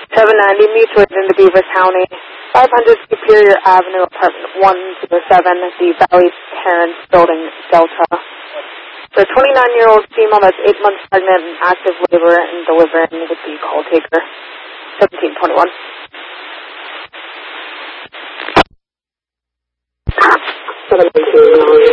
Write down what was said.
790 Meachwood into Beaver County, 500 Superior Avenue, apartment 107, the Valley Terrace Building, Delta. The 29-year-old female that's 8 months pregnant and active labor and delivering with the call taker, 1721.